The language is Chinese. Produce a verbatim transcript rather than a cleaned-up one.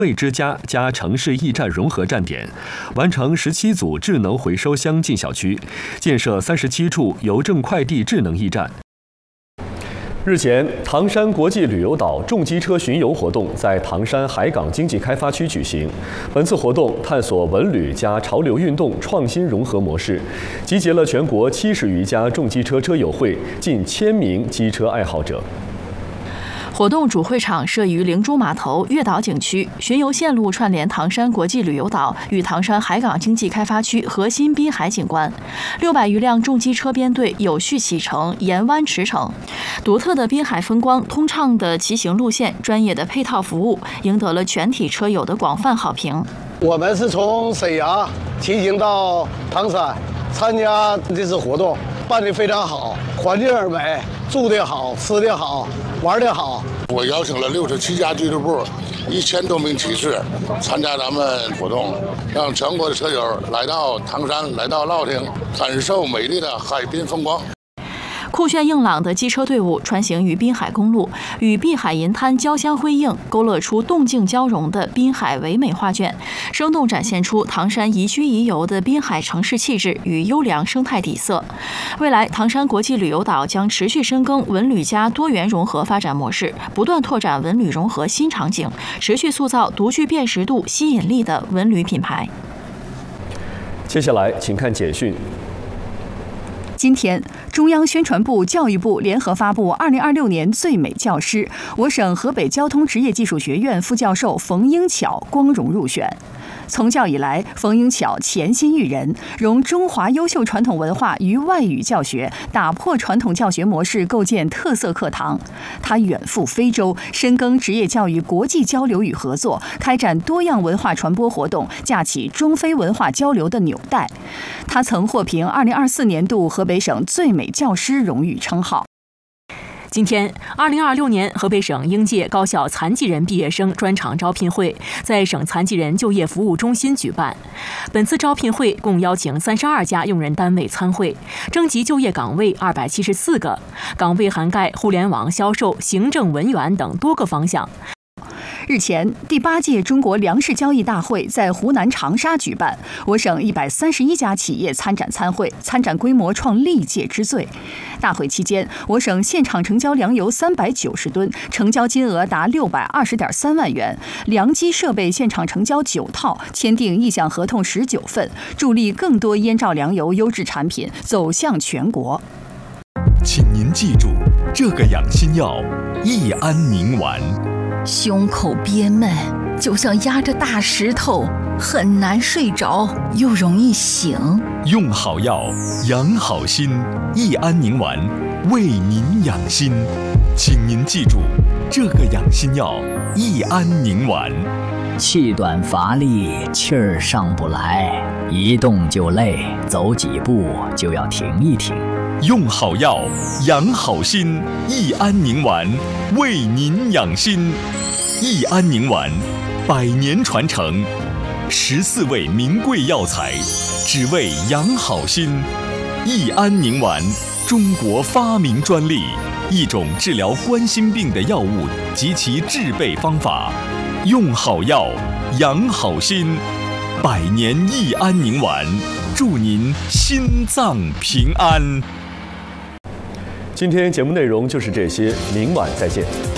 卫之家加城市驿站融合站点，完成十七组智能回收箱进小区，建设三十七处邮政快递智能驿站。日前，唐山国际旅游岛重机车巡游活动在唐山海港经济开发区举行。本次活动探索文旅加潮流运动创新融合模式，集结了全国七十余家重机车车友会近千名机车爱好者。 活动主会场设于灵珠码头月岛景区，巡游线路串联唐山国际旅游岛与唐山海港经济开发区核心滨海景观。六百余辆重机车编队有序启程，沿湾驰骋。独特的滨海风光、通畅的骑行路线、专业的配套服务，赢得了全体车友的广泛好评。 我们是从沈阳骑行到唐山，参加这次活动，办得非常好，环境美，住得好，吃得好，玩得好。 我邀请了六十七家俱乐部，一千多名骑士参加咱们活动，让全国的车友来到唐山，来到乐亭，感受美丽的海滨风光。 酷炫硬朗的机车队伍穿行于滨海公路，与碧海银滩交相辉映，勾勒出动静交融的滨海唯美画卷，生动展现出唐山宜居宜游的滨海城市气质与优良生态底色。未来，唐山国际旅游岛将持续深耕文旅加多元融合发展模式，不断拓展文旅融合新场景，持续塑造独具辨识度、吸引力的文旅品牌。 接下来，请看简讯。 今天，中央宣传部、教育部联合发布二零二六年最美教师，我省河北交通职业技术学院副教授冯英巧光荣入选。从教以来，冯英巧潜心育人，融中华优秀传统文化与外语教学，打破传统教学模式，构建特色课堂。他远赴非洲，深耕职业教育国际交流与合作，开展多样文化传播活动，架起中非文化交流的纽带。他曾获评二零二四年度河北省最美教师荣誉称号。 今天，二零二六年河北省应届高校残疾人毕业生专场招聘会在省残疾人就业服务中心举办。本次招聘会共邀请三十二家用人单位参会，征集就业岗位二百七十四个，岗位涵盖互联网销售、行政文员等多个方向。 日前，第八届中国粮食交易大会在湖南长沙举办，我省一百三十一家企业参展参会，参展规模创历届之最。大会期间，我省现场成交粮油三百九十吨，成交金额达六百二十点三万元，粮机设备现场成交九套，签订意向合同十九份，助力更多燕赵粮油优质产品走向全国。 请您记住，这个养心药益安宁丸。 胸口憋闷，就像压着大石头，很难睡着，又容易醒。 用好药，养好心，益安宁丸为您养心。请您记住，这个养心药益安宁丸。 气短乏力，气儿上不来，一动就累，走几步就要停一停。 用好药，养好心，益安宁丸为您养心。益安宁丸，百年传承，十四味名贵药材，只为养好心。益安宁丸，中国发明专利，一种治疗冠心病的药物及其制备方法。用好药，养好心，百年益安宁丸，祝您心脏平安。 今天节目内容就是这些，明晚再见。